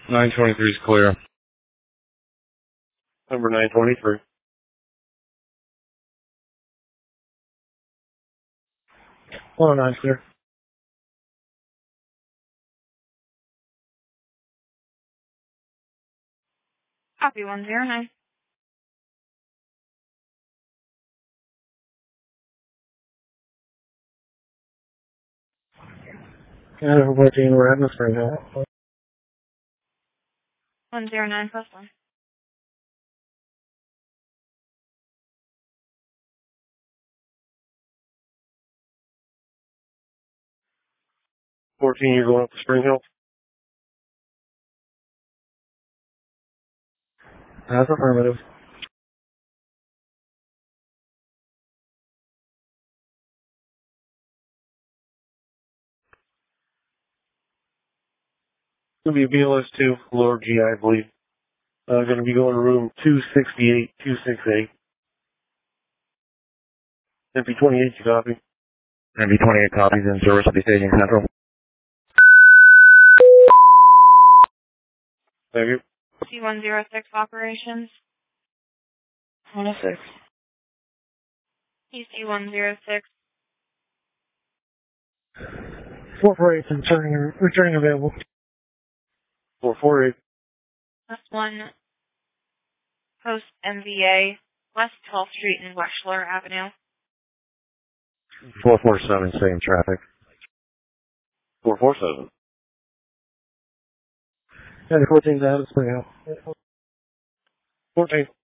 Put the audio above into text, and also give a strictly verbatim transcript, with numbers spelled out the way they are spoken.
nine twenty-three is clear. Number nine twenty-three. one oh nine clear. Copy one zero nine. Canada fourteen, we're at the Spring Hill. one zero nine plus one. fourteen, you're going up to Spring Hill? That's affirmative. It's going to be a B L S two, lower G I, I believe. Uh, going to be going to room two sixty-eight, two sixty-eight. M P twenty-eight, you copy? M P twenty-eight copies in service at the staging central. Thank you. C one zero six operations. one oh six. E C one zero six. four forty-eight, returning, returning available. four forty-eight. Plus one. Post M V A. West twelfth Street and Weschler Avenue. four forty-seven, same traffic. four forty-seven. Yeah, the fourteen's out of Spring Hill. fourteen.